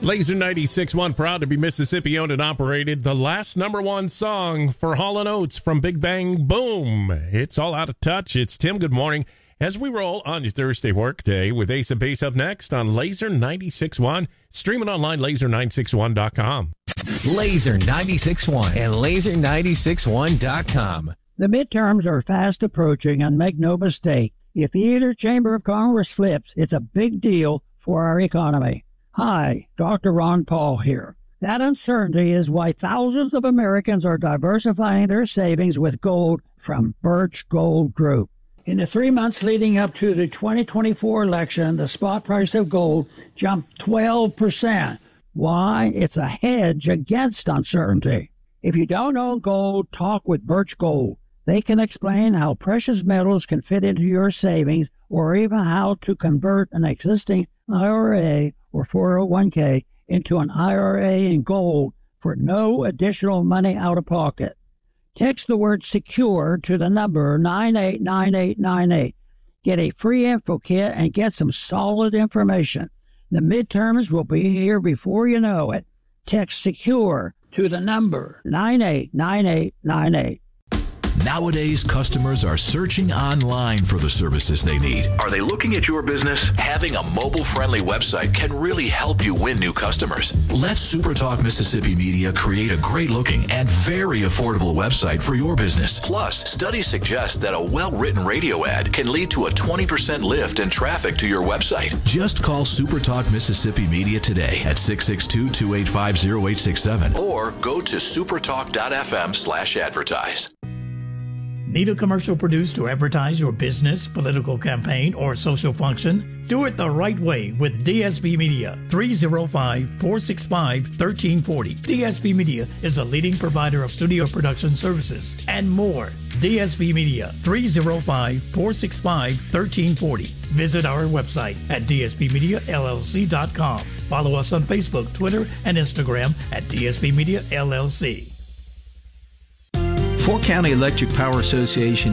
Laser 96.1, proud to be Mississippi owned and operated. The last number one song for Hall & Oates from Big Bang Boom. It's all out of touch. It's Tim. Good morning. As we roll on your Thursday workday with Ace of Base up next on Laser 96.1. Streaming online, laser961.com. Laser 96.1 and laser961.com. The midterms are fast approaching, and make no mistake, if either chamber of Congress flips, it's a big deal for our economy. Hi, Dr. Ron Paul here. That uncertainty is why thousands of Americans are diversifying their savings with gold from Birch Gold Group. In the 3 months leading up to the 2024 election, the spot price of gold jumped 12%. Why? It's a hedge against uncertainty. If you don't own gold, talk with Birch Gold. They can explain how precious metals can fit into your savings, or even how to convert an existing IRA or 401k into an IRA in gold for no additional money out of pocket. Text the word SECURE to the number 989898. Get a free info kit and get some solid information. The midterms will be here before you know it. Text SECURE to the number 989898. Nowadays, customers are searching online for the services they need. Are they looking at your business? Having a mobile-friendly website can really help you win new customers. Let SuperTalk Mississippi Media create a great-looking and very affordable website for your business. Plus, studies suggest that a well-written radio ad can lead to a 20% lift in traffic to your website. Just call SuperTalk Mississippi Media today at 662-285-0867 or go to supertalk.fm/advertise. Need a commercial produced to advertise your business, political campaign, or social function? Do it the right way with DSP Media, 305-465-1340. DSP Media is a leading provider of studio production services and more. DSP Media, 305-465-1340. Visit our website at dspmediallc.com. Follow us on Facebook, Twitter, and Instagram at DSP Media LLC. Fort County Electric Power Association